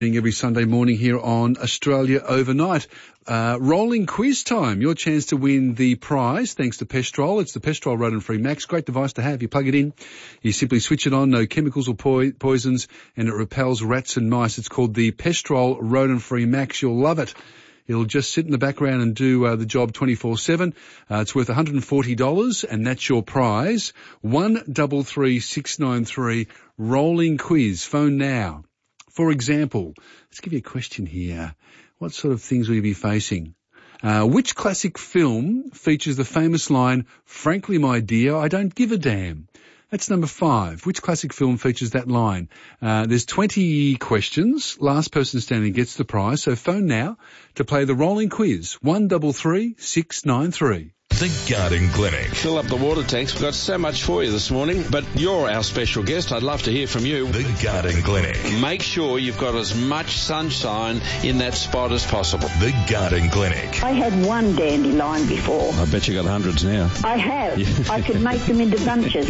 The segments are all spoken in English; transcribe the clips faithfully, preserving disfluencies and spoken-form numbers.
Every Sunday morning here on Australia Overnight. Uh, rolling quiz time. Your chance to win the prize thanks to Pestrol. It's the Pestrol Rodent-Free Max. Great device to have. You plug it in, you simply switch it on, no chemicals or po- poisons, and it repels rats and mice. It's called the Pestrol Rodent-Free Max. You'll love it. It'll just sit in the background and do uh, the job twenty-four seven. Uh, it's worth one hundred forty dollars, and that's your prize. one three three six nine three, rolling quiz. Phone now. For example, let's give you a question here. What sort of things will you be facing? Uh, which classic film features the famous line, "Frankly, my dear, I don't give a damn"? That's number five. Which classic film features that line? Uh, there's twenty questions. Last person standing gets the prize. So phone now to play the rolling quiz. one three three six nine three. The Garden Clinic. Fill up the water tanks. We've got so much for you this morning, but you're our special guest. I'd love to hear from you. The Garden Clinic. Make sure you've got as much sunshine in that spot as possible. The Garden Clinic. I had one dandelion before. I bet you got hundreds now. I have. I could make them into bunches.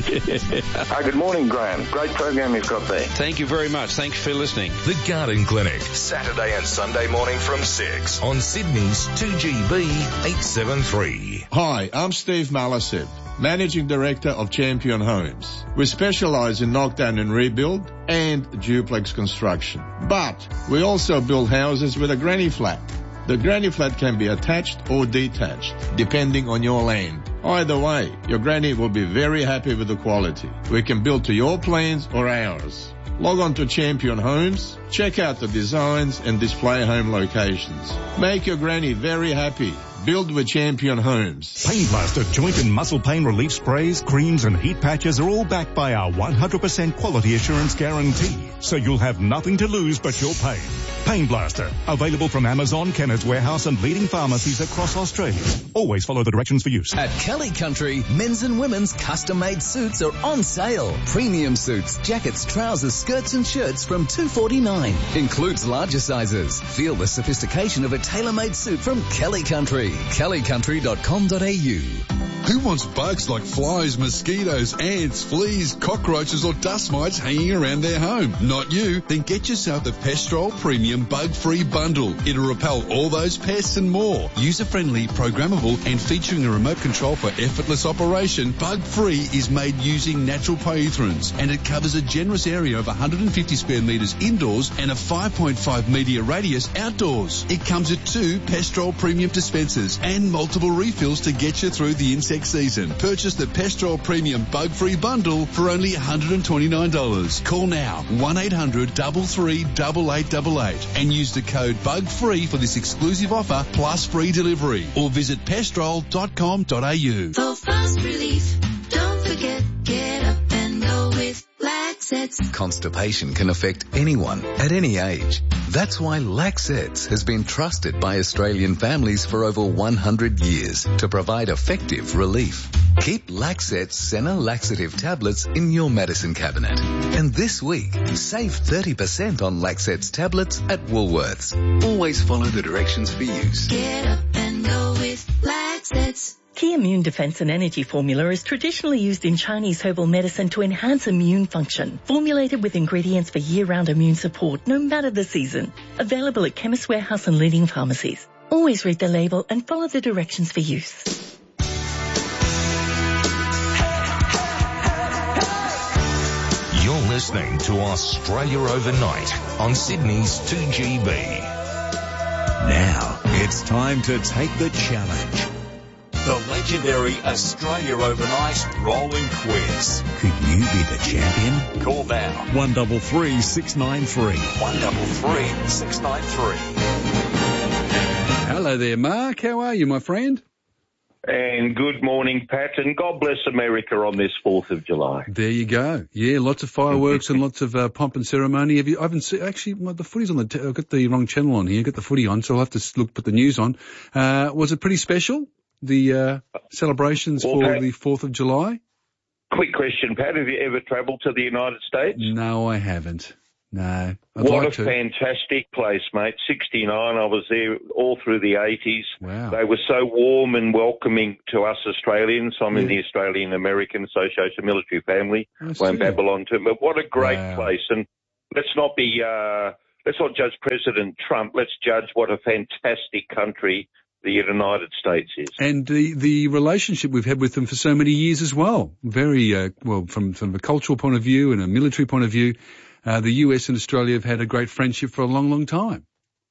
Hi, good morning, Graham. Great program you've got there. Thank you very much. Thanks for listening. The Garden Clinic. Saturday and Sunday morning from six on Sydney's two G B eight seven three. Hi, I'm Steve Malasip, Managing Director of Champion Homes. We specialize in knockdown and rebuild and duplex construction. But we also build houses with a granny flat. The granny flat can be attached or detached, depending on your land. Either way, your granny will be very happy with the quality. We can build to your plans or ours. Log on to Champion Homes, check out the designs and display home locations. Make your granny very happy. Build with Champion Homes. Pain Blaster joint and muscle pain relief sprays, creams and heat patches are all backed by our one hundred percent quality assurance guarantee. So you'll have nothing to lose but your pain. Pain Blaster. Available from Amazon, Kenneth Warehouse and leading pharmacies across Australia. Always follow the directions for use. At Kelly Country, men's and women's custom-made suits are on sale. Premium suits, jackets, trousers, skirts and shirts from two forty-nine. Includes larger sizes. Feel the sophistication of a tailor-made suit from Kelly Country. kelly country dot com dot a u. Who wants bugs like flies, mosquitoes, ants, fleas, cockroaches or dust mites hanging around their home? Not you. Then get yourself the Pestrol Premium Bug-Free Bundle. It'll repel all those pests and more. User-friendly, programmable and featuring a remote control for effortless operation, Bug-Free is made using natural pyrethroins and it covers a generous area of one hundred fifty square metres indoors and a five point five metre radius outdoors. It comes with two Pestrol Premium dispensers and multiple refills to get you through the insect season. Purchase the Pestrol Premium Bug-Free Bundle for only one hundred twenty-nine dollars. Call now one eight hundred three three eight eight eight eight and use the code BUGFREE for this exclusive offer plus free delivery or visit pestrol dot com dot a u. For fast relief, don't forget, get up and go with Laxets. Constipation can affect anyone at any age. That's why Laxets has been trusted by Australian families for over one hundred years to provide effective relief. Keep Laxets Senna laxative tablets in your medicine cabinet. And this week, save thirty percent on Laxets tablets at Woolworths. Always follow the directions for use. Get up and go with Laxets. Key Immune Defense and Energy Formula is traditionally used in Chinese herbal medicine to enhance immune function. Formulated with ingredients for year-round immune support, no matter the season. Available at Chemist Warehouse and leading pharmacies. Always read the label and follow the directions for use. You're listening to Australia Overnight on Sydney's two G B. Now, it's time to take the challenge. The legendary Australia Overnight Rolling Quiz. Could you be the champion? Call now. one three three six nine three. one three three six nine three. Hello there, Mark. How are you, my friend? And good morning, Pat, and God bless America on this fourth of July. There you go. Yeah, lots of fireworks and lots of uh, pomp and ceremony. Have you, I haven't seen, actually, my, the footy's on the, t- I've got the wrong channel on here, I've got the footy on, so I'll have to look, put the news on. Uh, was it pretty special? The uh, celebrations well, for Pat, the fourth of July? Quick question, Pat. Have you ever travelled to the United States? No, I haven't. No. I'd what like a to. fantastic place, mate. sixty-nine, I was there all through the eighties. Wow. They were so warm and welcoming to us Australians. I'm yeah. in the Australian American Association Military Family. Won't babble on to it. But what a great wow. place. And let's not be uh, let's not judge President Trump. Let's judge what a fantastic country the United States is. And the, the relationship we've had with them for so many years as well. Very, uh, well, from, from a cultural point of view and a military point of view, uh, the U S and Australia have had a great friendship for a long, long time.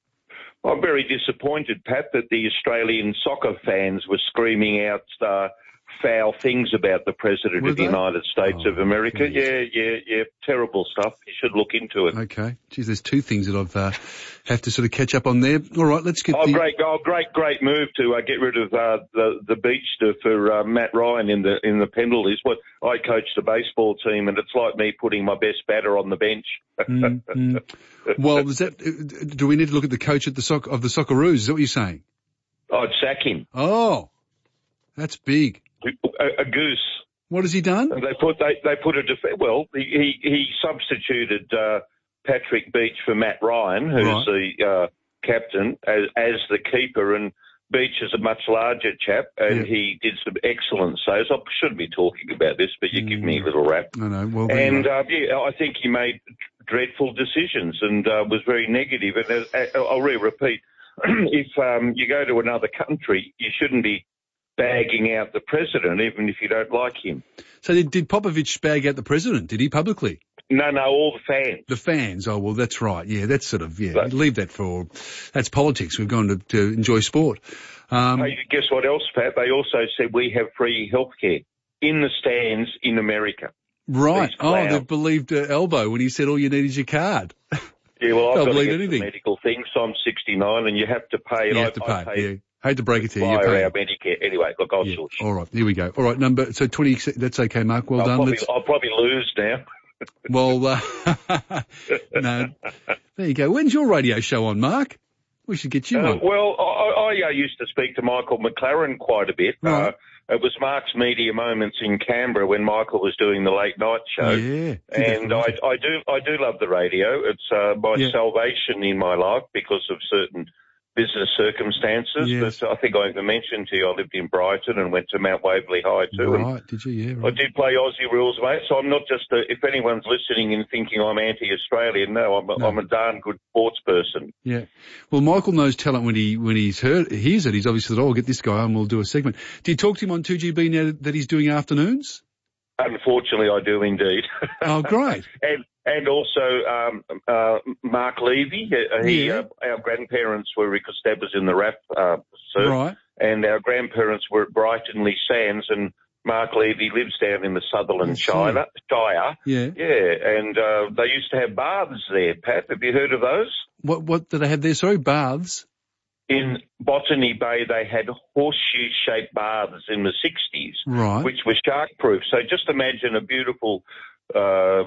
I'm very disappointed, Pat, that the Australian soccer fans were screaming out uh, foul things about the President Were of the they? United States Oh, of America. geez. Yeah, yeah, yeah, terrible stuff. You should look into it. Okay. Geez, there's two things that I've uh, have to sort of catch up on there. All right, let's get Oh, the... great, oh, great, great move to uh, get rid of uh, the the beachster for uh, Matt Ryan in the in the penalties. What I coached a baseball team, and it's like me putting my best batter on the bench. Mm, mm. Well, is that, do we need to look at the coach at the soc- of the Socceroos? Is that what you're saying? I'd sack him. Oh, that's big. A, a goose. What has he done? And they put they they put a def- well he he substituted uh, Patrick Beach for Matt Ryan, who's Right. the uh, captain, as as the keeper, and Beach is a much larger chap, and Yeah. he did some excellent saves. I shouldn't be talking about this, but you give me a little rap. I know. Well, there And you are. uh, yeah, I think he made dreadful decisions and uh, was very negative. And uh, I'll re-repeat: if um, you go to another country, you shouldn't be bagging out the president, even if you don't like him. So did, did Popovich bag out the president? Did he publicly? No, no, all the fans. The fans. Oh, well, that's right. Yeah, that's sort of, yeah, But- leave that for, that's politics. We've gone to, to enjoy sport. Um, Hey, guess what else, Pat? They also said we have free healthcare in the stands in America. right. these Oh, clowns. they've believed uh, Elbow when he said all you need is your card. Yeah, well, I've They'll got to believe get anything. the medical thing, so I'm sixty-nine, and you have to pay. And You I, have to I pay. pay Yeah. Hate to break it to you. You via pay. our Medicare. Anyway, look, I'll Yeah. sort All right. Here we go. All right. Number, so twenty, that's okay, Mark. Well I'll done. probably, Let's, I'll probably lose now. well, uh, no. There you go. When's your radio show on, Mark? We should get you Uh, on. well, I, I uh, used to speak to Michael McLaren quite a bit. Right. Uh, it was Mark's Media Moments in Canberra when Michael was doing the late night show. Yeah. And I, I do, I do love the radio. It's uh, my Yeah. salvation in my life because of certain business circumstances. Yes. But I think I even mentioned to you I lived in Brighton and went to Mount Waverley High too. And Right. Did you? Yeah. I Right. did play Aussie rules, mate. So I'm not just a, if anyone's listening and thinking I'm anti-Australian, no, I'm a, No. I'm a darn good sports person. Yeah. Well, Michael knows talent when he when he's heard hears it. He's obviously thought, "Oh, I'll get this guy on. We'll do a segment." Do you talk to him on two G B now that he's doing afternoons? Unfortunately, I do indeed. Oh, great. and and also um, uh, Mark Levy. Uh, he, Yeah. uh, our grandparents were because Dad was in the R A F, uh, surf, Right. and our grandparents were at Brightonley Sands, and Mark Levy lives down in the Sutherland I see. Shire. Shire. Yeah. Yeah, and uh, they used to have baths there. Pat, have you heard of those? What what did they have there? Sorry, baths. In Botany Bay, they had horseshoe-shaped baths in the sixties, Right. which were shark-proof. So just imagine a beautiful, uh,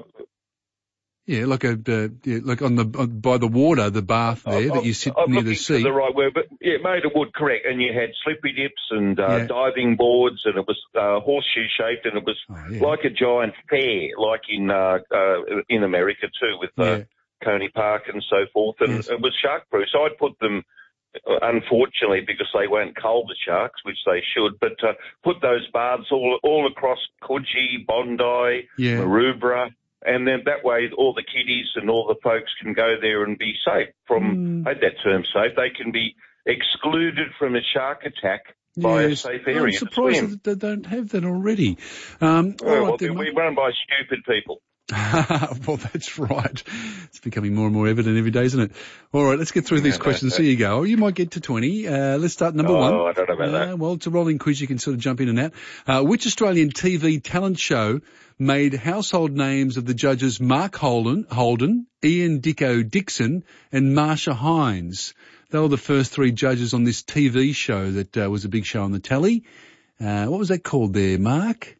Yeah, like a uh, yeah, like on the on, by the water, the bath there that you sit I'm near looking the for sea. the right word, but yeah, made of wood, correct. And you had slippy dips and uh, Yeah. diving boards, and it was uh, horseshoe-shaped, and it was Oh, yeah. like a giant fair, like in uh, uh, in America too, with uh, Yeah. Coney Park and so forth. And Yes. it was shark-proof. So I'd put them. uh, Unfortunately, because they won't cull the sharks, which they should, but uh, put those baths all all across Coogee, Bondi, Yeah. Maroubra, and then that way all the kiddies and all the folks can go there and be safe from, Mm. I hate that term safe, they can be excluded from a shark attack by a Yes. safe I'm area to surprised swim. that they don't have that already. Um, all Well, right well, then, we Mark. run by stupid people. Well, that's right. It's becoming more and more evident every day, isn't it? All right, let's get through these questions. Here you go. You might get to twenty. Uh, let's start number Oh, one. I don't know about Uh, that. well, it's a rolling quiz. You can sort of jump in and out. Uh, which Australian T V talent show made household names of the judges Mark Holden, Holden, Ian Dicko Dixon, and Marsha Hines? They were the first three judges on this T V show that uh, was a big show on the telly. Uh, what was that called there, Mark?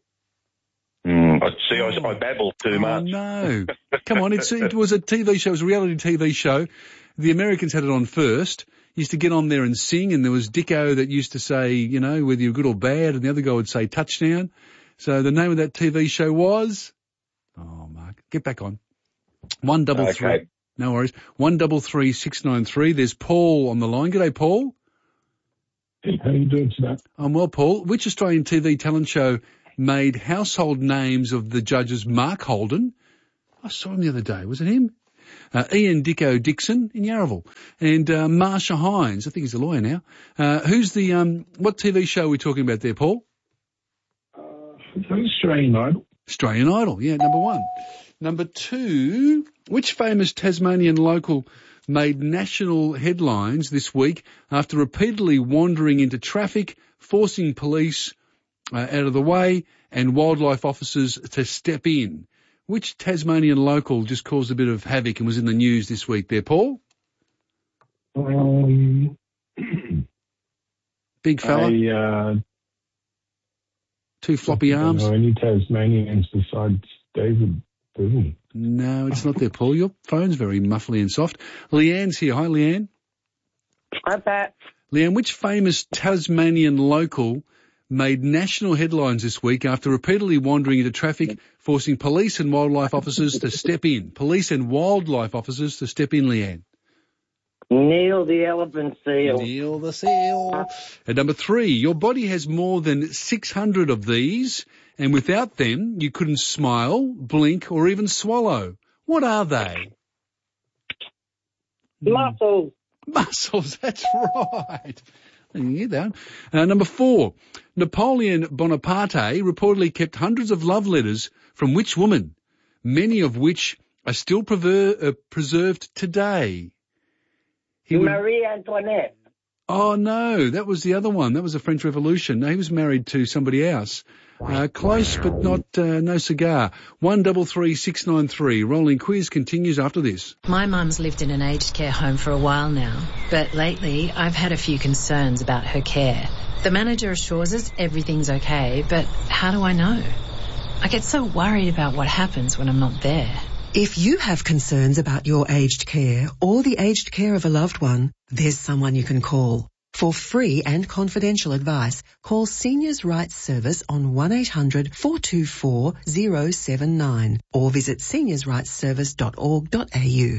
Mm, I see, I, I babbled too Oh, much. no. Come on, it's, it was a T V show. It was a reality T V show. The Americans had it on first. Used to get on there and sing, and there was Dicko that used to say, you know, whether you're good or bad, and the other guy would say touchdown. So the name of that T V show was... Oh, Mark, get back on. One double three. Okay. No worries. One double three six nine three. There's Paul on the line. G'day, Paul. How are you doing today? I'm well, Paul. Which Australian T V talent show made household names of the judges Mark Holden? I saw him the other day. Was it him? Uh, Ian Dicko Dixon in Yarraville. And uh, Marsha Hines, I think he's a lawyer now. Uh, who's the, um, what T V show are we talking about there, Paul? Uh, Australian Idol. Australian Idol, yeah, number one. Number two, which famous Tasmanian local made national headlines this week after repeatedly wandering into traffic, forcing police uh, out of the way and wildlife officers to step in? Which Tasmanian local just caused a bit of havoc and was in the news this week there, Paul? Um, Big fella? I, uh, Two floppy arms? I don't know any Tasmanians besides David Boone. No, it's not there, Paul. Your phone's very muffly and soft. Leanne's here. Hi, Leanne. Hi, Pat. Leanne, which famous Tasmanian local made national headlines this week after repeatedly wandering into traffic, forcing police and wildlife officers to step in? Police and wildlife officers to step in, Leanne. Neil the elephant seal. Neil the seal. And number three, your body has more than six hundred of these, and without them, you couldn't smile, blink, or even swallow. What are they? Muscles. Muscles, that's right. You hear that? Uh, number four, Napoleon Bonaparte reportedly kept hundreds of love letters from which woman, many of which are still prever- uh, preserved today? He would... Marie Antoinette. Oh, no, that was the other one. That was the French Revolution. No, he was married to somebody else. Uh, close, but not, uh, no cigar. One double three six nine three. Rolling quiz continues after this. My mum's lived in an aged care home for a while now, but lately I've had a few concerns about her care. The manager assures us everything's okay, but how do I know? I get so worried about what happens when I'm not there. If you have concerns about your aged care or the aged care of a loved one, there's someone you can call. For free and confidential advice, call Seniors Rights Service on one eight hundred four two four zero seven nine or visit seniors rights service dot org dot a u.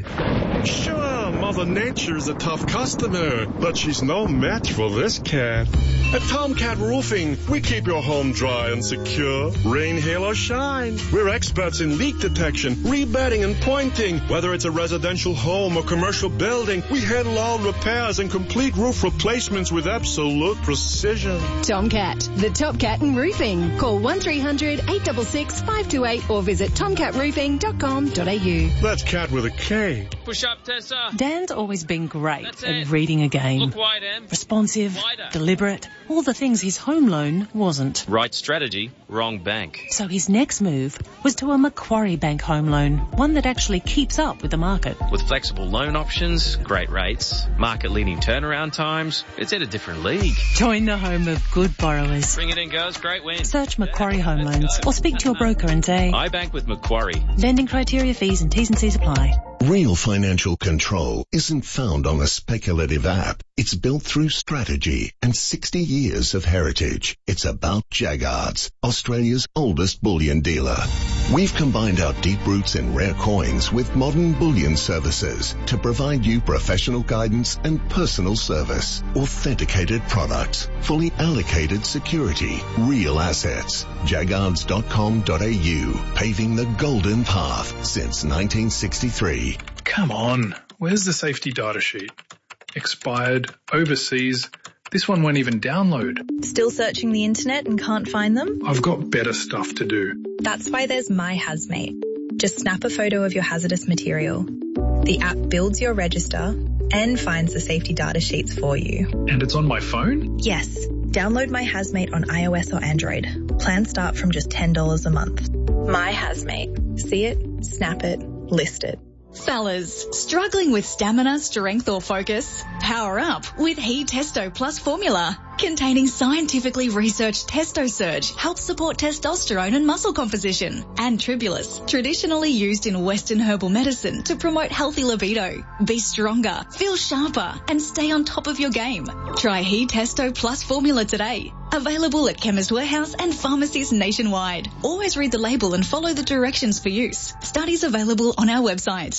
Sure, Mother Nature's a tough customer, but she's no match for this cat. At Tomcat Roofing, we keep your home dry and secure. Rain, hail, or shine. We're experts in leak detection, rebedding, and pointing. Whether it's a residential home or commercial building, we handle all repairs and complete roof replacements with absolute precision. Tomcat, the top cat in roofing. Call one three hundred eight six six five two eight or visit tomcat roofing dot com dot a u. That's cat with a K. Push up, Tessa. Dan's always been great at reading a game. Look wide, Em. Responsive, Wider. deliberate, all the things his home loan wasn't. Right strategy, wrong bank. So his next move was to a Macquarie Bank home loan, one that actually keeps up with the market. With flexible loan options, great rates, market-leading turnaround times, it's in a different league. Join the home of good borrowers. Bring it in, girls. Great win. Search Macquarie Home Loans or speak to your broker and say, I bank with Macquarie. Lending criteria, fees and T's and C's apply. Real financial control isn't found on a speculative app. It's built through strategy and sixty years of heritage. It's about Jaggards, Australia's oldest bullion dealer. We've combined our deep roots in rare coins with modern bullion services to provide you professional guidance and personal service. Authenticated products, fully allocated security, real assets. jaggards dot com dot a u, paving the golden path since nineteen sixty-three. Come on, where's the safety data sheet? Expired, overseas. This one won't even download. Still searching the internet and can't find them? I've got better stuff to do. That's why there's My Hazmate. Just snap a photo of your hazardous material. The app builds your register and finds the safety data sheets for you. And it's on my phone? Yes. Download My Hazmate on iOS or Android. Plans start from just ten dollars a month. My Hazmate. See it, snap it, list it. Fellas, struggling with stamina, strength or focus? Power up with He Testo Plus formula. Containing scientifically researched Testo Surge helps support testosterone and muscle composition. And Tribulus, traditionally used in Western herbal medicine to promote healthy libido. Be stronger, feel sharper and stay on top of your game. Try He Testo Plus formula today. Available at Chemist Warehouse and pharmacies nationwide. Always read the label and follow the directions for use. Studies available on our website.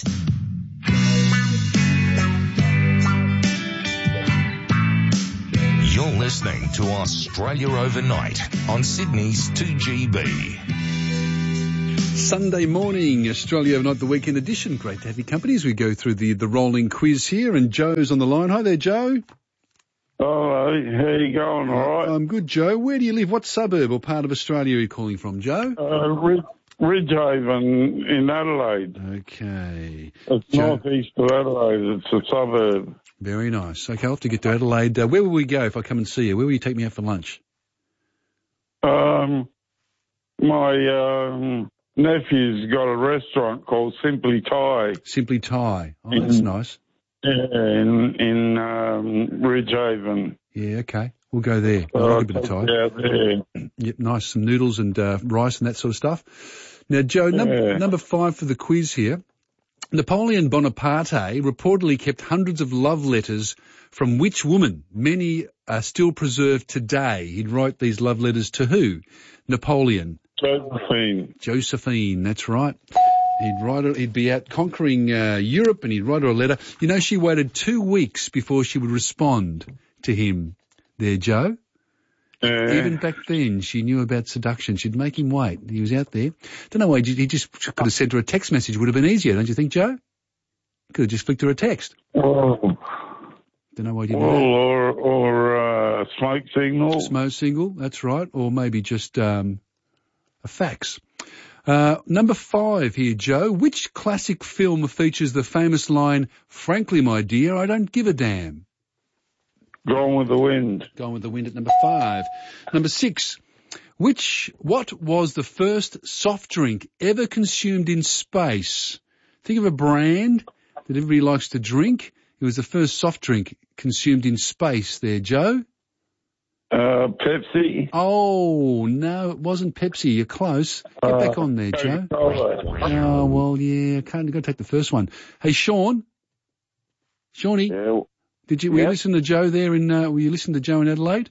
You're listening to Australia Overnight on Sydney's two G B. Sunday morning, Australia Overnight, the weekend edition. Great to have your company as we go through the, the rolling quiz here. And Joe's on the line. Hi there, Joe. Oh, how you going? All right. I'm good, Joe. Where do you live? What suburb or part of Australia are you calling from, Joe? Uh, Rid- Ridgehaven in Adelaide. Okay. It's Joe. northeast of Adelaide. It's a suburb. Very nice. Okay, I'll have to get to Adelaide. Uh, where will we go if I come and see you? Where will you take me out for lunch? Um, my um, nephew's got a restaurant called Simply Thai. Simply Thai. Oh, that's in, nice. Yeah, in in um, Ridgehaven. Yeah, okay. We'll go there. I Uh, like a bit of Thai. Yeah, there. Yep, nice. Some noodles and uh, rice and that sort of stuff. Now, Joe, num- Yeah. number five for the quiz here. Napoleon Bonaparte reportedly kept hundreds of love letters from which woman? Many are still preserved today. He'd write these love letters to who? Napoleon. Josephine. Josephine, that's right. He'd write her, he'd be out conquering uh, Europe and he'd write her a letter. You know, she waited two weeks before she would respond to him. There, Joe. Yeah. Even back then, she knew about seduction. She'd make him wait. He was out there. Don't know why he just could have sent her a text message. Would have been easier, don't you think, Joe? Could have just flicked her a text. Oh. Don't know why he didn't. Well, do that. or or uh, smoke signal. Smoke signal, that's right. Or maybe just um, a fax. Uh, number five here, Joe. Which classic film features the famous line, "Frankly, my dear, I don't give a damn"? Gone with the Wind. Gone with the Wind at number five. Number six. Which, what was the first soft drink ever consumed in space? Think of a brand that everybody likes to drink. It was the first soft drink consumed in space there, Joe. Uh, Pepsi. Oh, no, it wasn't Pepsi. You're close. Get Uh, back on there, Joe. Coca-Cola. Oh, well, yeah, can't go take the first one. Hey, Sean. Shawnee. Yeah. Did you, were you Yep. listen to Joe there in, uh, were you listening to Joe in Adelaide?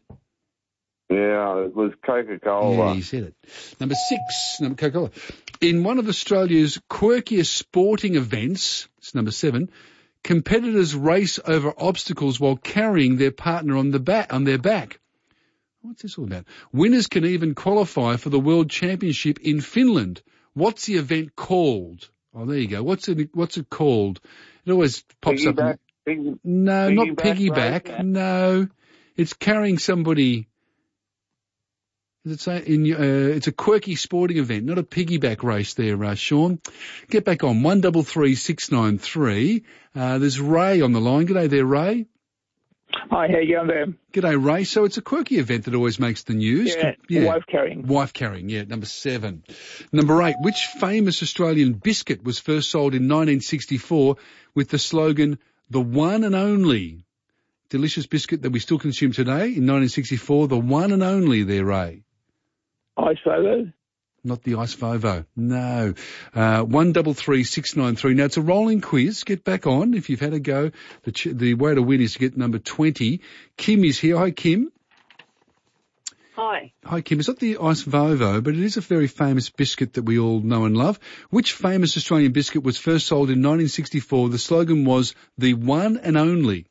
Yeah, it was Coca-Cola. Yeah, you said it. Number six, number Coca-Cola. In one of Australia's quirkiest sporting events, it's number seven, competitors race over obstacles while carrying their partner on the back, on their back. What's this all about? Winners can even qualify for the World Championship in Finland. What's the event called? Oh, there you go. What's it, what's it called? It always pops up. Piggyback. Pig, No, not piggyback piggyback. race? No, it's carrying somebody. Does it say in? Uh, it's a quirky sporting event, not a piggyback race. There, uh, Sean. Get back on one double three six nine three. Uh, there's Ray on the line. G'day there, Ray. Hi, how you going there? G'day, Ray. So it's a quirky event that always makes the news. Yeah, wife carrying. Wife carrying, yeah, number seven. Number eight, which famous Australian biscuit was first sold in nineteen sixty-four with the slogan, "The one and only"? Delicious biscuit that we still consume today in nineteen sixty-four, the one and only there, Ray. Ice Vovo? Not the Ice Vovo. No. Uh, one double three six nine three. Now it's a rolling quiz. Get back on if you've had a go. The ch- the way to win is to get number twenty. Kim is here. Hi, Kim. Hi. Hi, Kim. It's not the Ice Vovo, but it is a very famous biscuit that we all know and love. Which famous Australian biscuit was first sold in nineteen sixty-four? The slogan was the one and only.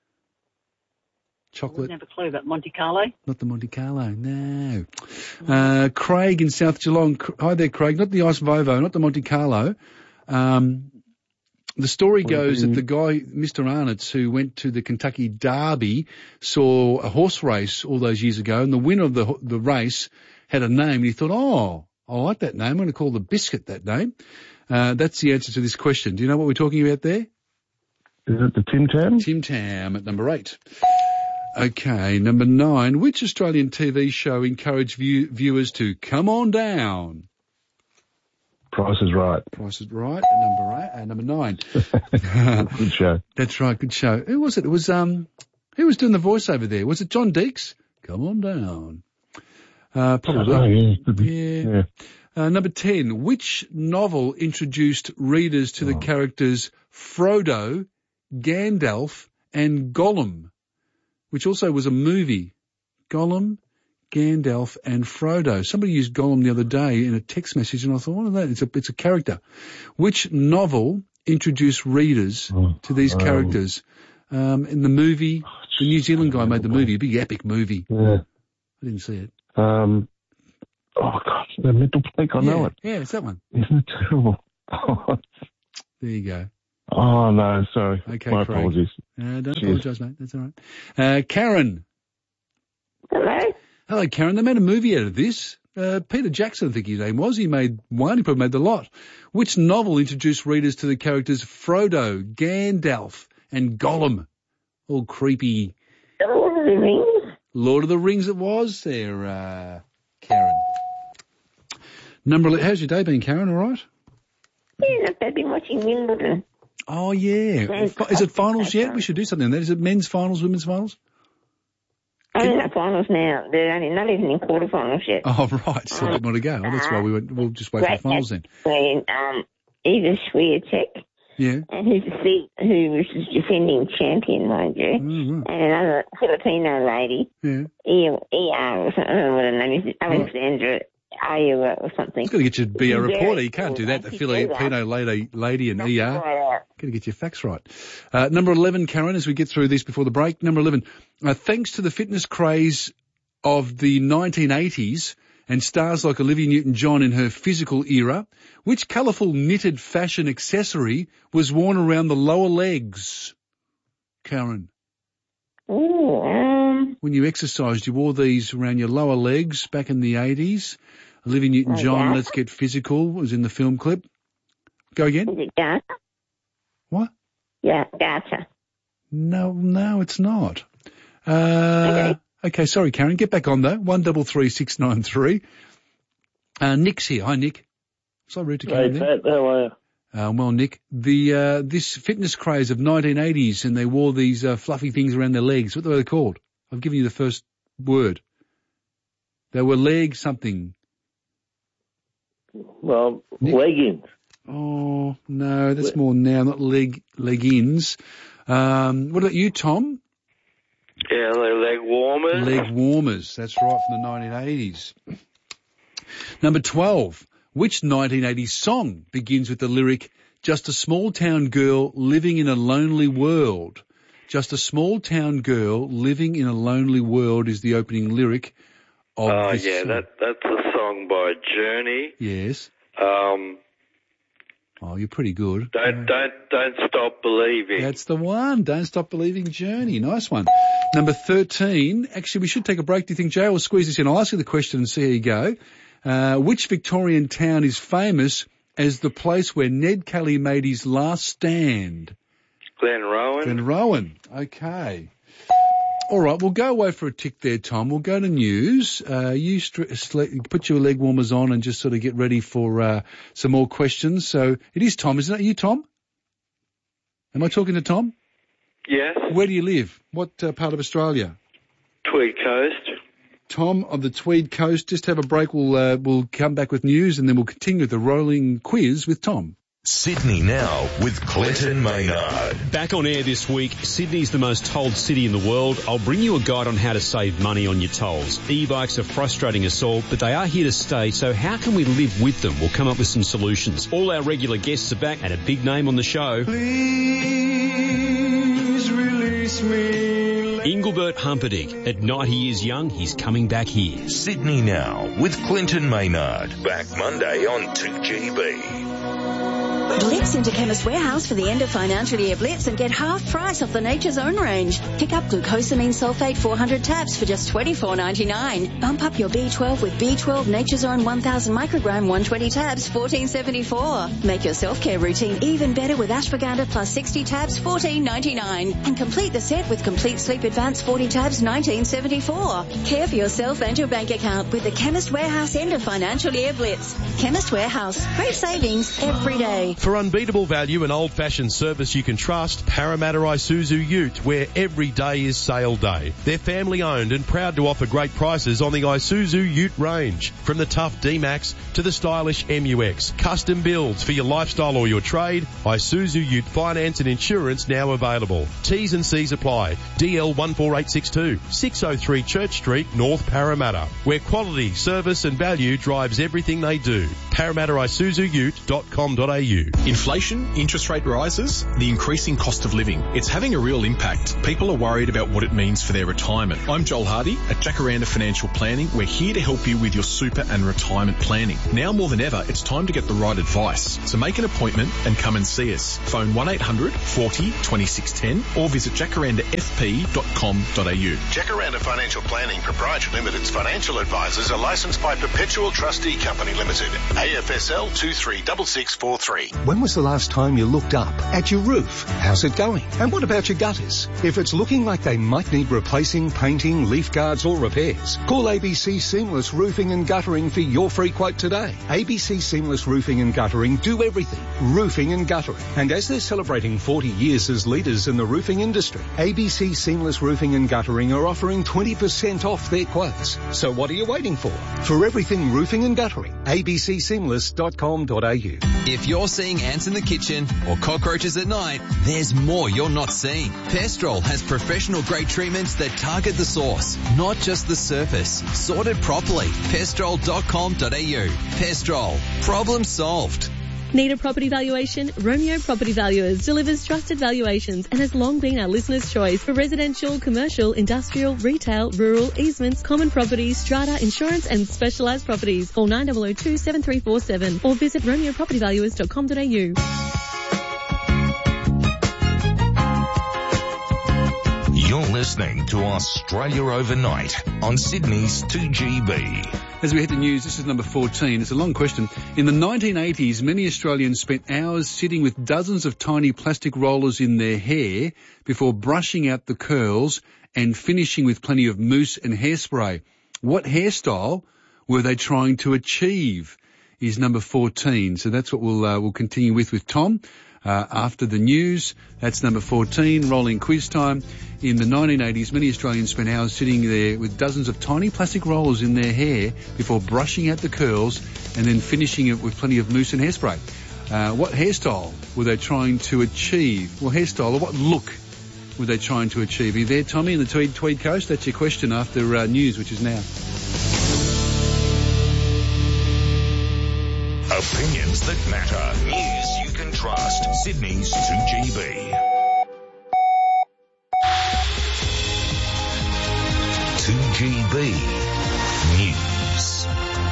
Chocolate. I wouldn't have a clue about Monte Carlo. Not the Monte Carlo, no. Uh, Craig in South Geelong. Hi there, Craig. Not the Ice Vovo, not the Monte Carlo. Um, the story goes that the guy, Mister Arnotts, who went to the Kentucky Derby, saw a horse race all those years ago, and the winner of the the race had a name, and he thought, oh, I like that name. I'm going to call the biscuit that name. Uh, that's the answer to this question. Do you know what we're talking about there? Is it the Tim Tam? Tim Tam at number eight. Okay, number nine. Which Australian T V show encouraged view- viewers to come on down? Price is Right. Price is Right. Number eight. Uh, number nine. Good show. That's right. Good show. Who was it? It was um. Who was doing the voiceover there? Was it John Deeks? Come on down. Uh, probably. Oh, yeah. Yeah. yeah. Uh, number ten. Which novel introduced readers to the Oh. characters Frodo, Gandalf, and Gollum? Which also was a movie. Gollum, Gandalf, and Frodo. Somebody used Gollum the other day in a text message, and I thought, what is that? It's a, it's a character. Which novel introduced readers Oh, to these um, characters? Um, in the movie, the New Zealand guy made the movie, a big epic movie. Yeah. I didn't see it. Um, Oh, God, the mental break, I yeah. know it. Yeah, it's that one. Isn't it terrible? There you go. Oh, no, sorry. Okay, My Craig. apologies. Uh, don't Cheers. apologise, mate. That's all right. Uh, Karen. Hello? Hello, Karen. They made a movie out of this. Uh, Peter Jackson, I think his name was. He made one. He probably made the lot. Which novel introduced readers to the characters Frodo, Gandalf, and Gollum? All creepy. Lord of the Rings? Lord of the Rings it was there, uh, Karen. Number eleven. How's your day been, Karen? All right? Yeah, I've been watching Wimbledon. Oh, yeah. Fi- Is it finals yet? We should do something on that. Is it men's finals, women's finals? I'm in the finals now. They're only not even in quarterfinals yet. Oh, right. Still a bit more to go. Oh, that's why we went, we'll just wait for the finals then. Playing, um, Eva Swiatek. Yeah. And who's the seat, who was the defending champion, mind you. Mm-hmm. And another Filipino lady. Yeah. E R or something. I don't know what her name is. Alexandra Ayua or something. You've got to get your be a Very reporter. You can't cool. do that. The She do that. Filipino lady, lady and E R. Right. Got to get your facts right. Uh, number eleven, Karen, as we get through this before the break. Number eleven, uh, thanks to the fitness craze of the nineteen eighties and stars like Olivia Newton-John in her physical era, which colourful knitted fashion accessory was worn around the lower legs? Karen. Ooh, um, When you exercised, you wore these around your lower legs back in the eighties. Olivia Newton-John, Oh, yeah. Let's Get Physical, was in the film clip. Go again. is it Garter? What? Yeah, Garter. No, no, it's not. Uh, Okay. okay, sorry, Karen. Get back on though. One double three six nine three. Uh, Nick's here. Hi, Nick. So rude to Karen. Hey, there. Pat, how are you? Uh, well, Nick, the uh, this fitness craze of nineteen eighties, and they wore these uh, fluffy things around their legs. What were they called? I've given you the first word. They were leg something. Well, Nick? leggings. Oh no, that's more now, not leg leggings. Um, what about you, Tom? Yeah, they're leg warmers. Leg warmers. That's right, from the nineteen eighties. Number twelve. Which nineteen eighties song begins with the lyric, "Just a small town girl living in a lonely world"? Just a small town girl living in a lonely world is the opening lyric of Oh, this yeah, song. that that's a song by Journey. Yes. Um, Oh, you're pretty good. don't don't don't stop believing. That's the one. Don't Stop Believing, Journey. Nice one. Number thirteen. Actually, we should take a break. Do you think, Jay? We'll squeeze this in. I'll ask you the question and see how you go. Uh, which Victorian town is famous as the place where Ned Kelly made his last stand? Glenrowan. Glenrowan. Okay. All right, we'll go away for a tick there, Tom. We'll go to news. Uh, you str- sl- put your leg warmers on and just sort of get ready for uh, some more questions. So it is Tom, isn't it? Are you Tom? Am I talking to Tom? Yes. Where do you live? What uh, part of Australia? Tweed Coast. Tom of the Tweed Coast. Just have a break. We'll uh, we'll come back with news and then we'll continue with the rolling quiz with Tom. Sydney Now with Clinton Maynard. Back on air this week, Sydney's the most tolled city in the world. I'll bring you a guide on how to save money on your tolls. E-bikes are frustrating us all, but they are here to stay, so how can we live with them? We'll come up with some solutions. All our regular guests are back and a big name on the show. Please release me. Engelbert Humperdinck. At ninety years young, he's coming back here. Sydney Now with Clinton Maynard. Back Monday on two G B. Blitz into Chemist Warehouse for the end of financial year blitz and get half price off the Nature's Own range. Pick up glucosamine sulfate four hundred tabs for just twenty-four ninety-nine. Bump up your B twelve with B twelve Nature's Own one thousand microgram one hundred twenty tabs, fourteen seventy-four. Make your self-care routine even better with ashwagandha plus sixty tabs, fourteen ninety-nine. And complete the set with Complete Sleep Advance forty tabs, nineteen seventy-four. Care for yourself and your bank account with the Chemist Warehouse end of financial year blitz. Chemist Warehouse. Great savings every day. For unbeatable value and old-fashioned service you can trust, Parramatta Isuzu Ute, where every day is sale day. They're family-owned and proud to offer great prices on the Isuzu Ute range. From the tough D-Max to the stylish M U X. Custom builds for your lifestyle or your trade. Isuzu Ute finance and insurance now available. T's and C's apply. D L one four eight six two, six oh three Church Street, North Parramatta, where quality, service and value drives everything they do. parramatta isuzu ute dot com dot a u. Inflation, interest rate rises, the increasing cost of living. It's having a real impact. People are worried about what it means for their retirement. I'm Joel Hardy at Jacaranda Financial Planning. We're here to help you with your super and retirement planning. Now more than ever, it's time to get the right advice. So make an appointment and come and see us. Phone one eight hundred forty twenty-six ten or visit jacaranda f p dot com dot a u. Jacaranda Financial Planning Proprietary Limited's financial advisors are licensed by Perpetual Trustee Company Limited, A F S L two three six six four three. When was the last time you looked up at your roof? How's it going? And what about your gutters? If it's looking like they might need replacing, painting, leaf guards or repairs, call A B C Seamless Roofing and Guttering for your free quote today. A B C Seamless Roofing and Guttering do everything. Roofing and guttering. And as they're celebrating forty years as leaders in the roofing industry, A B C Seamless Roofing and Guttering are offering twenty percent off their quotes. So what are you waiting for? For everything roofing and guttering, a b c seamless dot com dot a u. If you're seeing ants in the kitchen or cockroaches at night, there's more you're not seeing. Pestrol has professional grade treatments that target the source, not just the surface. Sorted properly. pestrol dot com dot a u. Pestrol. Problem solved. Need a property valuation? Romeo Property Valuers delivers trusted valuations and has long been our listeners' choice for residential, commercial, industrial, retail, rural, easements, common properties, strata, insurance and specialised properties. Call nine zero zero two seven three four seven or visit romeo property valuers dot com dot a u. You're listening to Australia Overnight on Sydney's two G B. As we hit the news, this is number fourteen. It's a long question. In the nineteen eighties, many Australians spent hours sitting with dozens of tiny plastic rollers in their hair before brushing out the curls and finishing with plenty of mousse and hairspray. What hairstyle were they trying to achieve? Is number fourteen. So that's what we'll uh, we'll continue with with Tom. Uh, after the news, that's number fourteen, rolling quiz time. In the nineteen eighties, many Australians spent hours sitting there with dozens of tiny plastic rollers in their hair before brushing out the curls and then finishing it with plenty of mousse and hairspray. Uh, what hairstyle were they trying to achieve? Well, hairstyle, or what look were they trying to achieve? Are you there, Tommy, in the Tweed, Tweed Coast? That's your question after uh, news, which is now. Opinions that matter. News you can trust. Sydney's two G B. two G B News.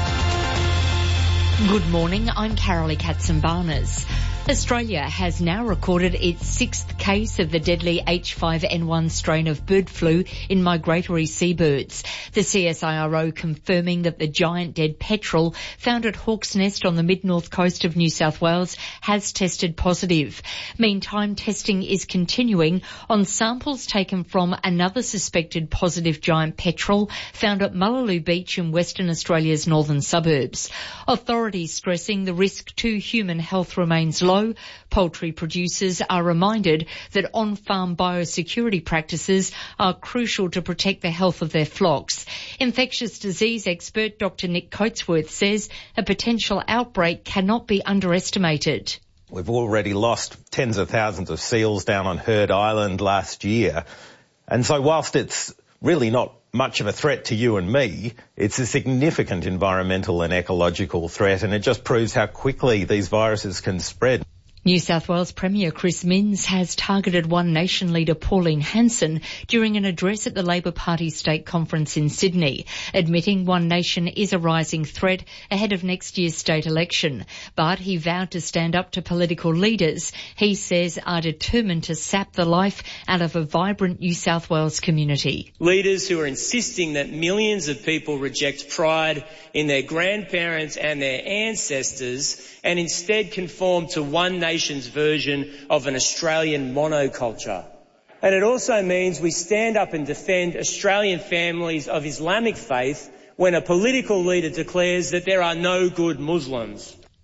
Good morning, I'm Carolee Katzenbarnes. Australia has now recorded its sixth case of the deadly H five N one strain of bird flu in migratory seabirds. The C S I R O confirming that the giant dead petrel found at Hawk's Nest on the mid-north coast of New South Wales has tested positive. Meantime, testing is continuing on samples taken from another suspected positive giant petrel found at Mullaloo Beach in Western Australia's northern suburbs. Authorities stressing the risk to human health remains low. Poultry producers are reminded that on-farm biosecurity practices are crucial to protect the health of their flocks. Infectious disease expert Doctor Nick Coatsworth says a potential outbreak cannot be underestimated. We've already lost tens of thousands of seals down on Heard Island last year. And so whilst it's really not much of a threat to you and me, it's a significant environmental and ecological threat, and it just proves how quickly these viruses can spread. New South Wales Premier Chris Minns has targeted One Nation leader Pauline Hanson during an address at the Labor Party State Conference in Sydney, admitting One Nation is a rising threat ahead of next year's state election. But he vowed to stand up to political leaders he says are determined to sap the life out of a vibrant New South Wales community. Leaders who are insisting that millions of people reject pride in their grandparents and their ancestors and instead conform to One Nation's version of an Australian monoculture. And it also means we stand up and defend Australian families of Islamic faith when a political leader declares that there are no good Muslims.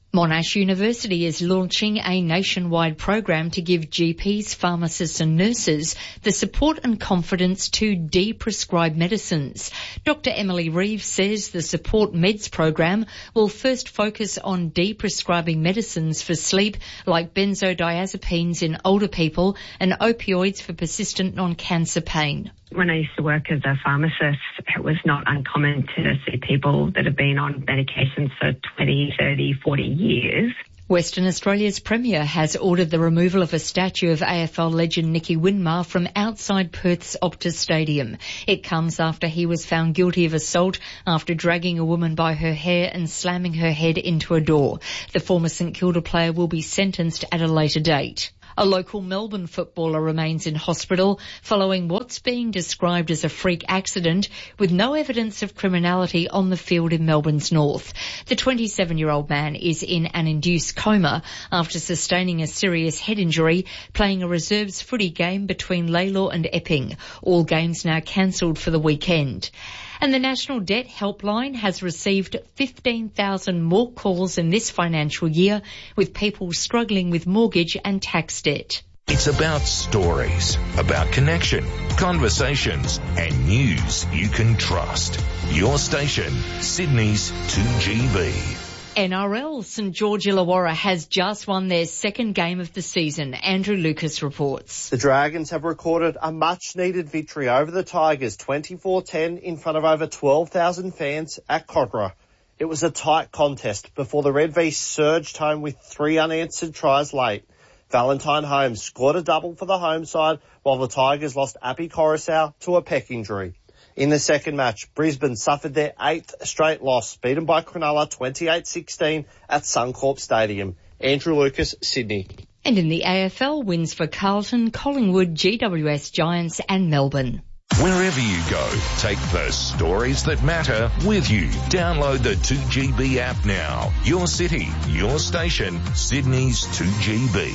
Monash University is launching a nationwide program to give G Ps, pharmacists and nurses the support and confidence to de-prescribe medicines. Doctor Emily Reeves says the Support Meds program will first focus on de-prescribing medicines for sleep like benzodiazepines in older people and opioids for persistent non-cancer pain. When I used to work as a pharmacist, it was not uncommon to see people that have been on medications for twenty, thirty, forty years. Western Australia's Premier has ordered the removal of a statue of A F L legend Nicky Winmar from outside Perth's Optus Stadium. It comes after he was found guilty of assault after dragging a woman by her hair and slamming her head into a door. The former St Kilda player will be sentenced at a later date. A local Melbourne footballer remains in hospital following what's being described as a freak accident with no evidence of criminality on the field in Melbourne's north. The twenty-seven-year-old man is in an induced coma after sustaining a serious head injury playing a reserves footy game between Laylaw and Epping. All games now cancelled for the weekend. And the National Debt Helpline has received fifteen thousand more calls in this financial year, with people struggling with mortgage and tax debt. It's about stories, about connection, conversations and news you can trust. Your station, Sydney's two G B. N R L, St George Illawarra has just won their second game of the season. Andrew Lucas reports. The Dragons have recorded a much-needed victory over the Tigers, twenty-four ten, in front of over twelve thousand fans at Kogarah. It was a tight contest before the Red V surged home with three unanswered tries late. Valentine Holmes scored a double for the home side, while the Tigers lost Appy Coruscant to a pec injury. In the second match, Brisbane suffered their eighth straight loss, beaten by Cronulla twenty-eight sixteen at Suncorp Stadium. Andrew Lucas, Sydney. And in the A F L, wins for Carlton, Collingwood, G W S Giants and Melbourne. Wherever you go, take the stories that matter with you. Download the two G B app now. Your city, your station, Sydney's two G B.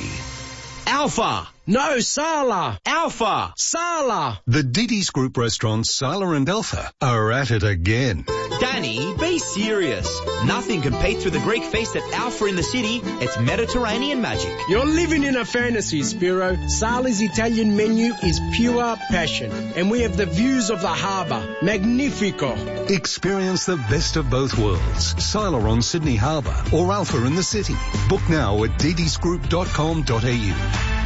Alpha! No, Sala! Alpha! Sala! The Diddy's Group restaurants Sala and Alpha are at it again. Danny, be serious. Nothing competes with the Greek feast at Alpha in the city. It's Mediterranean magic. You're living in a fantasy, Spiro. Sala's Italian menu is pure passion. And we have the views of the harbour. Magnifico. Experience the best of both worlds. Sala on Sydney Harbour or Alpha in the city. Book now at didys group dot com dot a u.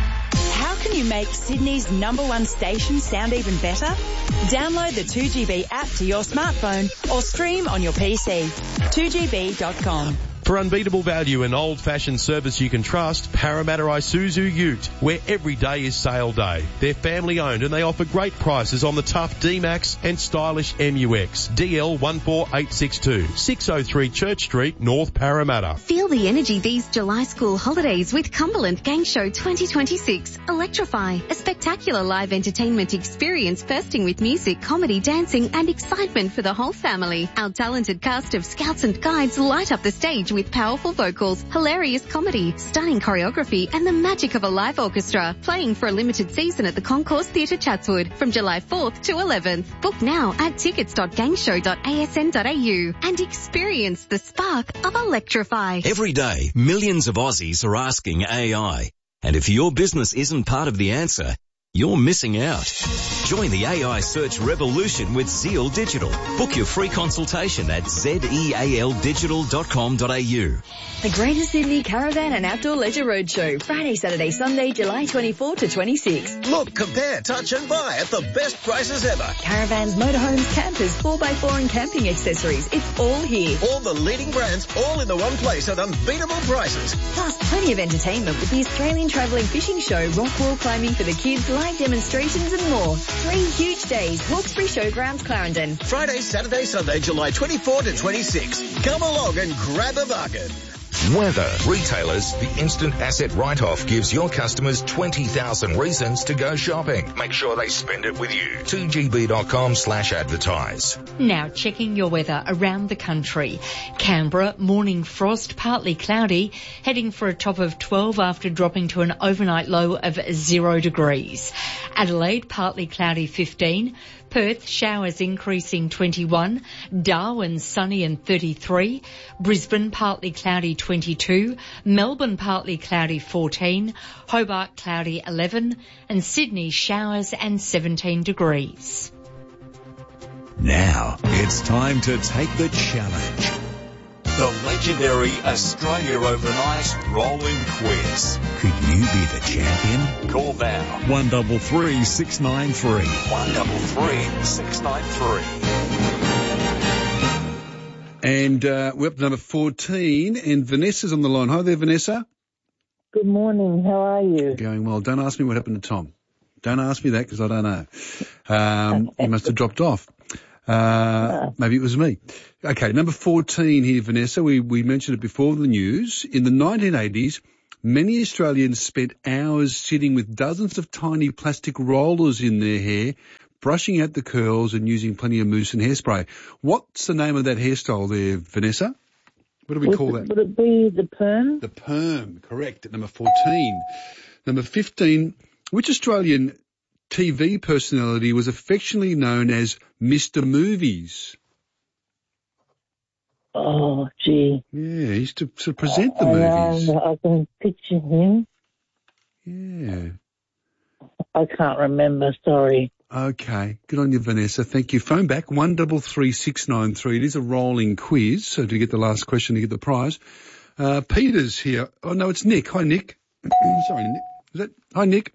How can you make Sydney's number one station sound even better? Download the two G B app to your smartphone or stream on your P C. two G B dot com. For unbeatable value and old-fashioned service you can trust, Parramatta Isuzu Ute, where every day is sale day. They're family-owned and they offer great prices on the tough D-Max and stylish M U X. D L one four eight six two, six oh three Church Street, North Parramatta. Feel the energy these July school holidays with Cumberland Gang Show twenty twenty-six. Electrify, a spectacular live entertainment experience bursting with music, comedy, dancing and excitement for the whole family. Our talented cast of scouts and guides light up the stage with powerful vocals, hilarious comedy, stunning choreography and the magic of a live orchestra. Playing for a limited season at the Concourse Theatre Chatswood from July fourth to eleventh. Book now at tickets dot gangshow dot a s n dot a u and experience the spark of Electrify. Every day, millions of Aussies are asking A I. And if your business isn't part of the answer, you're missing out. Join the A I search revolution with Zeal Digital. Book your free consultation at zeal digital dot com dot a u. The Greater Sydney Caravan and Outdoor Leisure Roadshow, Friday, Saturday, Sunday, July twenty-fourth to twenty-sixth. Look, compare, touch and buy at the best prices ever. Caravans, motorhomes, campers, four by four and camping accessories. It's all here. All the leading brands, all in the one place at unbeatable prices. Plus, plenty of entertainment with the Australian Travelling Fishing Show, rock wall climbing for the kids, live demonstrations and more. Three huge days, Hawkesbury Showgrounds, Clarendon. Friday, Saturday, Sunday, July twenty-fourth to twenty-sixth. Come along and grab a bargain. Weather. Retailers, the instant asset write-off gives your customers twenty thousand reasons to go shopping. Make sure they spend it with you. two G B dot com slash advertise. Now checking your weather around the country. Canberra, morning frost, partly cloudy, heading for a top of twelve after dropping to an overnight low of zero degrees. Adelaide, partly cloudy, fifteen. Perth, showers increasing, twenty-one. Darwin, sunny and thirty-three. Brisbane, partly cloudy, twenty. twenty-two, Melbourne partly cloudy fourteen, Hobart cloudy eleven, and Sydney showers and seventeen degrees. Now it's time to take the challenge. The legendary Australia Overnight Rolling Quiz. Could you be the champion? Call now. One double three six nine three. One double three six nine three. And uh, we're up to number fourteen, and Vanessa's on the line. Hi there, Vanessa. Good morning. How are you? Going well. Don't ask me what happened to Tom. Don't ask me that because I don't know. Um, he must have dropped off. Uh, maybe it was me. Okay, number fourteen here, Vanessa. We, we mentioned it before in the news. In the nineteen eighties, many Australians spent hours sitting with dozens of tiny plastic rollers in their hair, brushing out the curls and using plenty of mousse and hairspray. What's the name of that hairstyle there, Vanessa? What do we would, call that? Would it be the perm? The perm, correct, at number fourteen. Number fifteen, which Australian T V personality was affectionately known as Mister Movies? Oh, gee. Yeah, he used to, to present the I, movies. Um, I can picture him. Yeah. I can't remember, sorry. Okay, good on you, Vanessa. Thank you. Phone back, one double three six nine three. It is a rolling quiz, so to get the last question to get the prize. Uh, Peter's here. Oh, no, it's Nick. Hi, Nick. Sorry, Nick. Is that? Hi, Nick.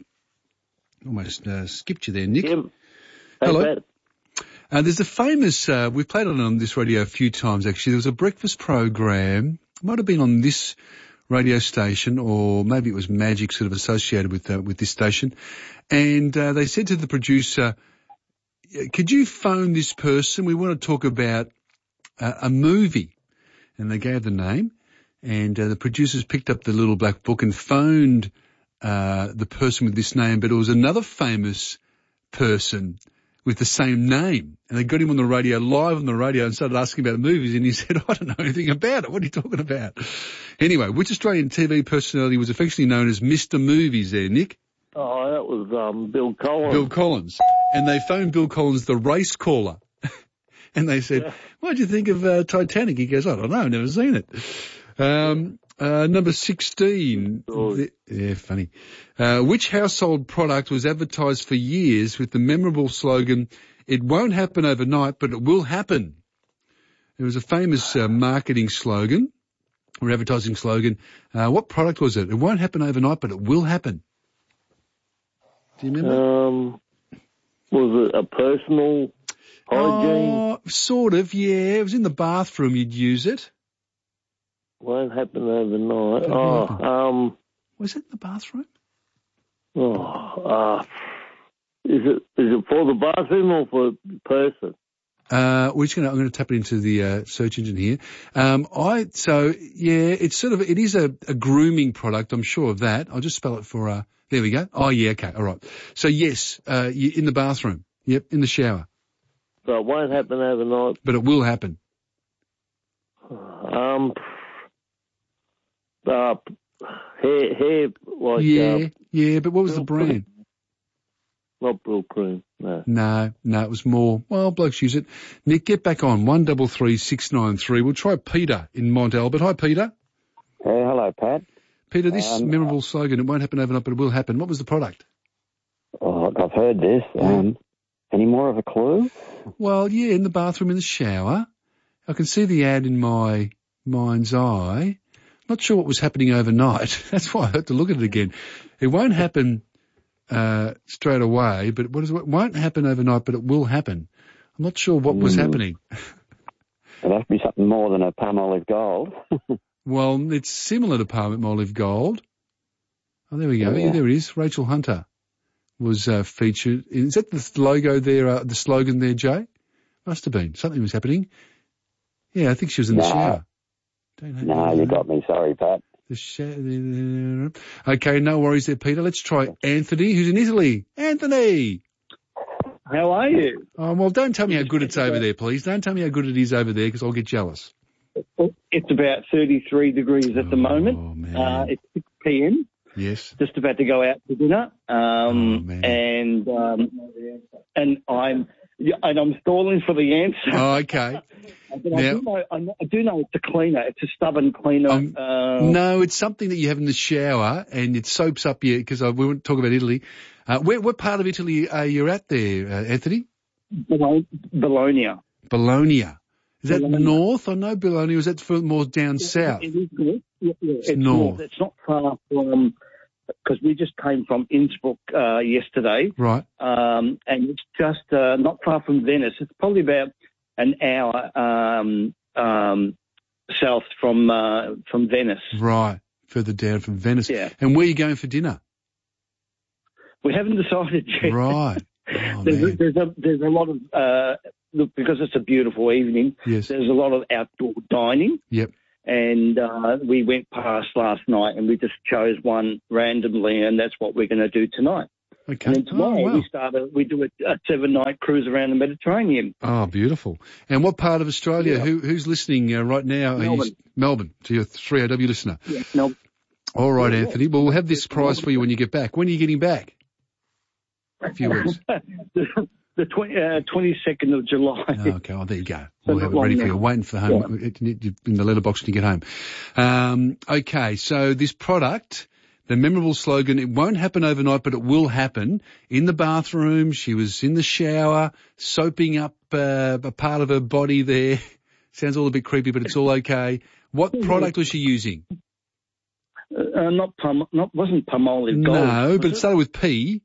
Almost uh, skipped you there, Nick. Jim. Hello. Uh, there's a famous, uh, we've played it on this radio a few times actually. There was a breakfast program, might have been on this radio station or maybe it was Magic sort of associated with uh, with this station. And uh, they said to the producer, could you phone this person? We want to talk about uh, a movie. And they gave the name and uh, the producers picked up the little black book and phoned uh, the person with this name, but it was another famous person with the same name. And they got him on the radio, live on the radio, and started asking about the movies, and he said, I don't know anything about it. What are you talking about? Anyway, which Australian T V personality was affectionately known as Mister Movies there, Nick? Oh, that was um, Bill Collins. Bill Collins. And they phoned Bill Collins the race caller. And they said, yeah. What did you think of uh, Titanic? He goes, I don't know, I've never seen it. Um, uh, number sixteen. Oh. The, yeah, funny. Uh, which household product was advertised for years with the memorable slogan, it won't happen overnight, but it will happen? It was a famous uh, marketing slogan or advertising slogan. Uh, what product was it? It won't happen overnight, but it will happen. Do you remember? Um, was it a personal hygiene? Oh, sort of, yeah. It was in the bathroom you'd use it. Won't happen overnight. Oh, happen. um. Was it in the bathroom? Oh, uh, is it is it for the bathroom or for the person? Uh, we're just gonna, I'm going to tap it into the uh, search engine here. Um, I so yeah, it's sort of it is a, a grooming product. I'm sure of that. I'll just spell it for. Uh, there we go. Oh yeah, okay, all right. So yes, uh, you, in the bathroom. Yep, in the shower. So it won't happen overnight. But it will happen. Um. Uh, hair, hair, like yeah, uh, yeah. But what was the brand? Not Brylcreem, no. No, no, it was more. Well, blokes use it. Nick, get back on one double three six nine three. We'll try Peter in Mont Albert. Hi, Peter. Hey, hello, Pat. Peter, this um, memorable slogan, it won't happen overnight, but it will happen. What was the product? Oh, I've heard this. Um, any more of a clue? Well, yeah, in the bathroom, in the shower. I can see the ad in my mind's eye. Not sure what was happening overnight. That's why I had to look at it again. It won't happen uh straight away, but what is it? It won't happen overnight, but it will happen. I'm not sure what mm. was happening. It must be something more than a Palmolive Gold. Well, it's similar to Palmolive Gold. Oh, there we go. Yeah. Yeah, there it is. Rachel Hunter was uh, featured. Is that the logo there, uh, the slogan there, Jay? Must have been. Something was happening. Yeah, I think she was in the no. shower. No, you got me. Sorry, Pat. The sh- okay, no worries there, Peter. Let's try Anthony, who's in Italy. Anthony! How are you? Oh, well, don't tell me how good it's over there, please. Don't tell me how good it is over there, because I'll get jealous. It's about thirty-three degrees at the moment. Oh, man. Uh, it's six p.m. Yes. Just about to go out for dinner. Um, oh, man. And, um, and I'm, and I'm stalling for the answer. Oh, okay. But I, Now- do know, I know- I do know it's a cleaner. It's a stubborn cleaner. Um, uh, No, it's something that you have in the shower and it soaps up your, because we won't talk about Italy. Uh, where, what part of Italy are you at there, uh, Anthony? Bologna. Bologna. Bologna. Is that Bologna. north? I know Bologna. Was that for more down south? It is north. Yeah, yeah, It's it's north. north. It's not far from, because we just came from Innsbruck uh, yesterday. Right. Um, and it's just uh, not far from Venice. It's probably about an hour um, um, south from uh, from Venice. Right. Further down from Venice. Yeah. And where are you going for dinner? We haven't decided yet. Right. Oh, there's, a, man. there's a there's a lot of uh, look, because it's a beautiful evening. Yes. There's a lot of outdoor dining. Yep. And uh, we went past last night, and we just chose one randomly, and that's what we're going to do tonight. Okay. And then tomorrow Oh, wow. we start a, we do a, a seven night cruise around the Mediterranean. Oh, beautiful. And what part of Australia? Yeah. Who, who's listening uh, right now? Are you- Melbourne. Melbourne, to your three O W listener. Yeah, no, All right, Yeah, yeah. Anthony. Well, we'll have this prize for you when you get back. When are you getting back? A few weeks. the the twenty, uh, twenty-second of July. Oh, okay, oh, there you go. So We'll have it not ready long for you. now. Waiting for home it- it- in the letterbox when you get home. Um, okay, so this product, the memorable slogan, it won't happen overnight, but it will happen. In the bathroom, she was in the shower, soaping up uh, a part of her body there. Sounds all a bit creepy, but it's all okay. What product was she using? Uh, not pum, not wasn't Palmolive Gold. No, was but it started with P.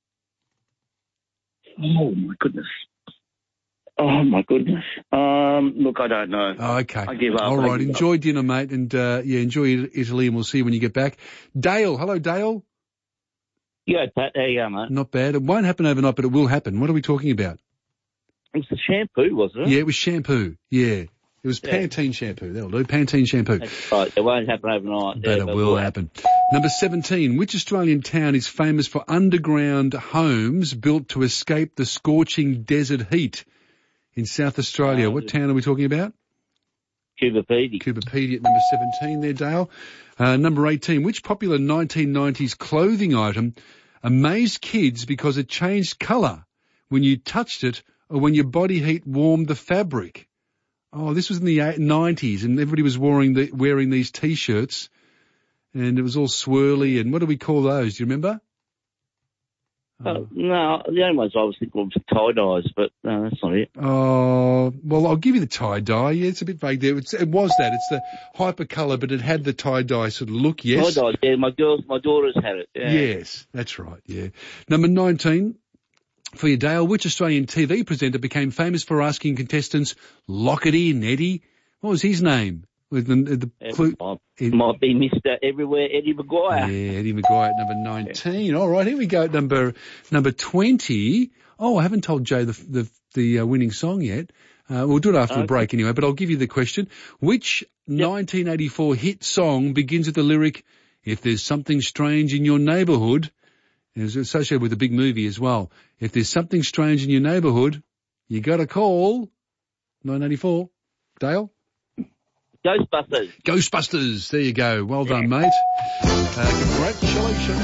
Oh my goodness. Oh my goodness. Um, look, I don't know. Oh, okay. I give up. All I right. give up. Enjoy dinner, mate. And, uh, yeah, enjoy It- Italy and we'll see you when you get back. Dale. Hello, Dale. Yeah, Pat, how you going, mate? Not bad. It won't happen overnight, but it will happen. What are we talking about? It was the shampoo, wasn't it? Yeah, it was shampoo. Yeah. It was Yeah. Pantene shampoo. That'll do. Pantene shampoo. That's right. It won't happen overnight. But yeah, it will happen. Number seventeen. Which Australian town is famous for underground homes built to escape the scorching desert heat? In South Australia. Uh, What town are we talking about? Cubapedia. Cubapedia at number seventeen there, Dale. Uh, number eighteen. Which popular nineteen nineties clothing item amazed kids because it changed colour when you touched it or when your body heat warmed the fabric? Oh, this was in the nineties and everybody was wearing the, wearing these T-shirts and it was all swirly and what do we call those? Do you remember? Uh, no, the only ones I was thinking of was tie-dyes, but no, that's not it. Oh, well, I'll give you the tie-dye. Yeah, it's a bit vague there. It's, it was that. It's the hyper-colour, but it had the tie-dye sort of look, yes? Tie-dyes, yeah, my girls, my daughters had it. Yeah. Yes, that's right, yeah. Number nineteen, for you, Dale, which Australian T V presenter became famous for asking contestants, lock it in, Eddie? What was his name? With the, the It clue. might, it might be Mister Everywhere, Eddie Maguire. Yeah, Eddie Maguire at number nineteen. All right, here we go at number number twenty. Oh, I haven't told Jay the the, the uh, winning song yet. Uh, we'll do it after Okay. the break anyway, but I'll give you the question. Which nineteen eighty-four hit song begins with the lyric, if there's something strange in your neighbourhood, and it's associated with a big movie as well. If there's something strange in your neighbourhood, you got to call nine eighty-four. Dale? Ghostbusters. Ghostbusters. There you go. Well done, mate. Uh, congratulations.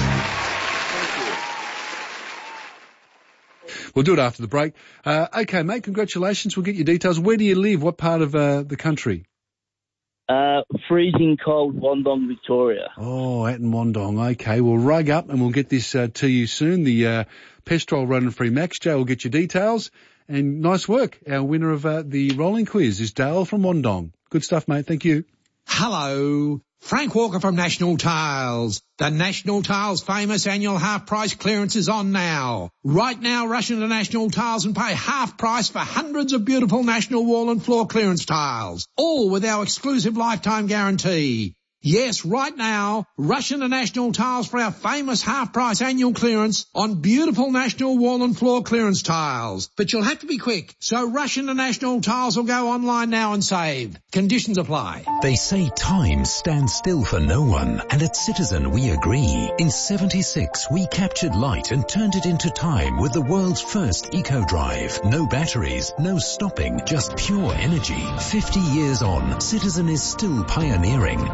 We'll do it after the break. Uh, okay, mate, congratulations. We'll get your details. Where do you live? What part of uh, the country? Uh, freezing cold Wandong, Victoria. Oh, out in Wandong. Okay, we'll rug up and we'll get this uh, to you soon. The uh, Pestrol Road and Free Max. Jay will get your details. And nice work. Our winner of uh, the rolling quiz is Dale from Wandong. Good stuff, mate. Thank you. Hello. Frank Walker from National Tiles. The National Tiles famous annual half price clearance is on now. Right now, rush into National Tiles and pay half price for hundreds of beautiful National wall and floor clearance tiles. All with our exclusive lifetime guarantee. Yes, right now, rush into National Tiles for our famous half-price annual clearance on beautiful National wall and floor clearance tiles. But you'll have to be quick, so rush into National Tiles or go online now and save. Conditions apply. They say time stands still for no one, and at Citizen we agree. In seventy-six, we captured light and turned it into time with the world's first eco-drive. No batteries, no stopping, just pure energy. fifty years on, Citizen is still pioneering ultra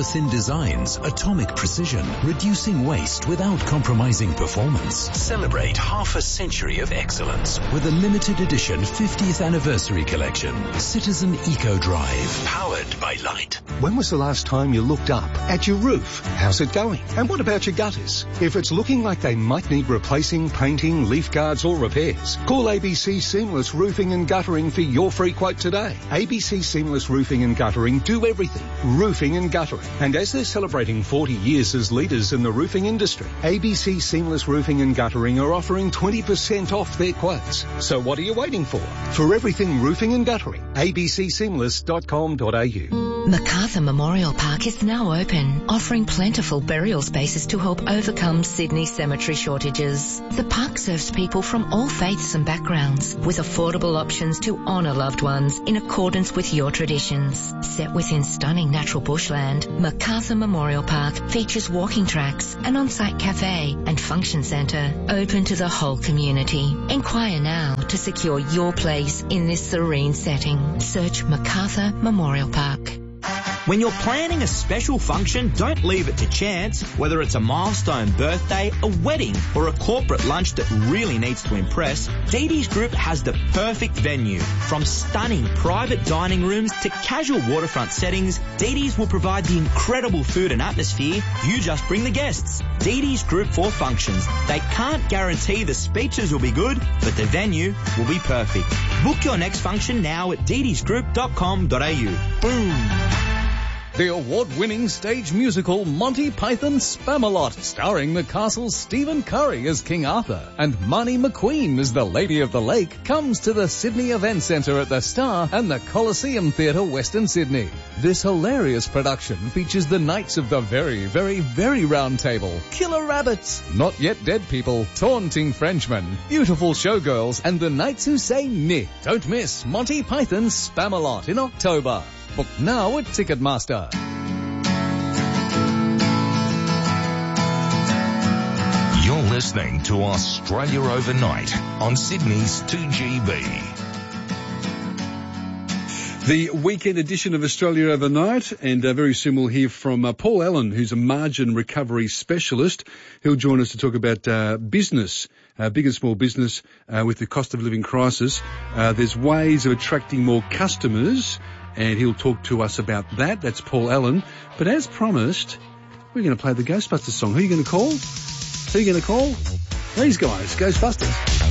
ultra-thin designs, atomic precision, reducing waste without compromising performance. Celebrate half a century of excellence with a limited edition fiftieth anniversary collection. Citizen Eco Drive, powered by light. When was the last time you looked up at your roof? How's it going? And what about your gutters? If it's looking like they might need replacing, painting, leaf guards or repairs, call A B C Seamless Roofing and Guttering for your free quote today. A B C Seamless Roofing and Guttering do everything. Roofing and guttering. And as they're celebrating forty years as leaders in the roofing industry, A B C Seamless Roofing and Guttering are offering twenty percent off their quotes. So what are you waiting for? For everything roofing and guttering, a b c seamless dot com dot a u. Macarthur Memorial Park is now open, offering plentiful burial spaces to help overcome Sydney's cemetery shortages. The park serves people from all faiths and backgrounds, with affordable options to honour loved ones in accordance with your traditions. Set within stunning natural bushland, Macarthur Memorial Park features walking tracks, an on-site cafe and function centre open to the whole community. Inquire now to secure your place in this serene setting. Search Macarthur Memorial Park. When you're planning a special function, don't leave it to chance. Whether it's a milestone birthday, a wedding, or a corporate lunch that really needs to impress, Dee Dee's Group has the perfect venue. From stunning private dining rooms to casual waterfront settings, Dee Dee's will provide the incredible food and atmosphere. You just bring the guests. Dee Dee's Group for functions. They can't guarantee the speeches will be good, but the venue will be perfect. Book your next function now at dee dees group dot com dot a u. Boom! The award-winning stage musical Monty Python Spamalot, starring the castle's Stephen Curry as King Arthur and Marnie McQueen as the Lady of the Lake, comes to the Sydney Event Centre at the Star and the Coliseum Theatre, Western Sydney. This hilarious production features the Knights of the Very, Very, Very Round Table, Killer Rabbits, Not Yet Dead People, Taunting Frenchmen, Beautiful Showgirls, and the Knights Who Say Nick. Don't miss Monty Python Spamalot in October. Book now at Ticketmaster. You're listening to Australia Overnight on Sydney's two G B. The weekend edition of Australia Overnight, and uh, very soon we'll hear from uh, Paul Allen, who's a margin recovery specialist. He'll join us to talk about uh, business, uh, big and small business, uh, with the cost of living crisis. Uh, there's ways of attracting more customers, and he'll talk to us about that. That's Paul Allen. But as promised, we're going to play the Ghostbusters song. Who are you going to call? Who are you going to call? These guys, Ghostbusters.